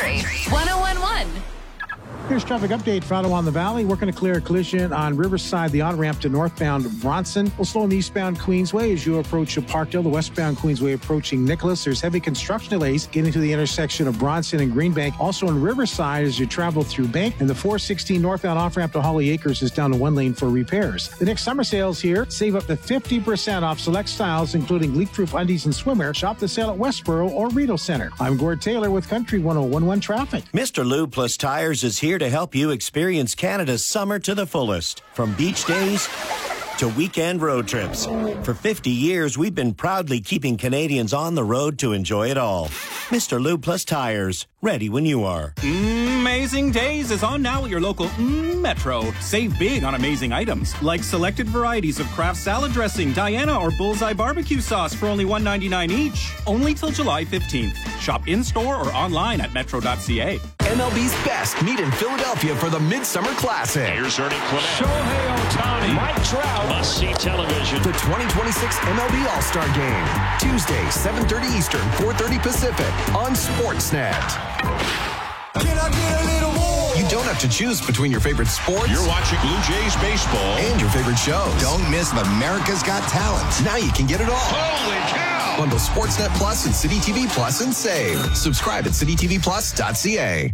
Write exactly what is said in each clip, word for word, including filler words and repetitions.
Country one oh one point one. Here's traffic update for Ottawa in the Valley. Working to clear a collision on Riverside, the on-ramp to northbound Bronson. We'll slow in the eastbound Queensway as you approach Parkdale, the westbound Queensway approaching Nicholas. There's heavy construction delays getting to the intersection of Bronson and Greenbank. Also in Riverside as you travel through Bank. And the four sixteen northbound off-ramp to Holly Acres is down to one lane for repairs. The next summer sales here. Save up to fifty percent off select styles, including leak-proof undies and swimwear. Shop the sale at Westboro or Rideau Center. I'm Gord Taylor with Country one oh one point one Traffic. Mister Lube Plus Tires is here to help you experience Canada's summer to the fullest. From beach days to weekend road trips. For fifty years, we've been proudly keeping Canadians on the road to enjoy it all. Mister Lube Plus Tires, ready when you are. Amazing Days is on now at your local Metro. Save big on amazing items, like selected varieties of Kraft salad dressing, Diana or Bullseye barbecue sauce for only one ninety-nine each. Only till July fifteenth. Shop in-store or online at metro dot c a. M L B's best meet in Philadelphia for the Midsummer Classic. Here's Ernie Clement. Shohei Ohtani. Mike Trout. Must-see television. The twenty twenty-six M L B All-Star Game. Tuesday, seven thirty Eastern, four thirty Pacific on Sportsnet. Can I get a little more? You don't have to choose between your favorite sports. You're watching Blue Jays baseball. And your favorite shows. Don't miss America's Got Talent. Now you can get it all. Holy cow! Bundle Sportsnet Plus and City T V Plus and save. Subscribe at city t v plus dot c a.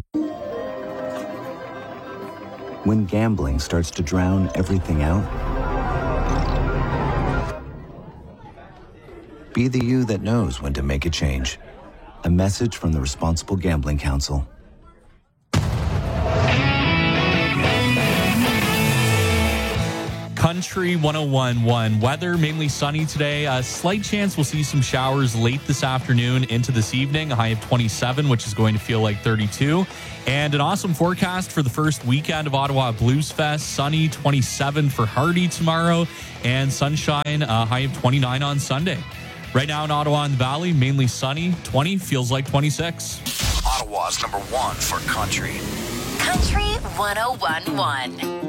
When gambling starts to drown everything out, be the you that knows when to make a change. A message from the Responsible Gambling Council. Country one oh one point one. Weather mainly sunny today. A slight chance we'll see some showers late this afternoon into this evening. A high of twenty-seven, which is going to feel like thirty-two. And an awesome forecast for the first weekend of Ottawa Blues Fest. Sunny, twenty-seven for Hardy tomorrow. And sunshine, a high of twenty-nine on Sunday. Right now in Ottawa and the Valley, mainly sunny. twenty feels like twenty-six. Ottawa's number one for country. Country one oh one point one.